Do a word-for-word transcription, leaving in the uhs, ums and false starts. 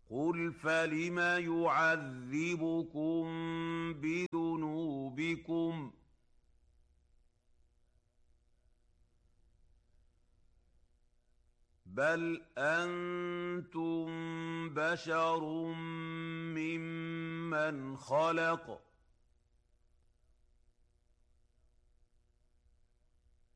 قُلْ فَلِمَ يُعَذِّبُكُم بِذُنُوبِكُمْ ۖ بَلْ أَنتُم بَشَرٌ مِّمَّنْ خَلَقَ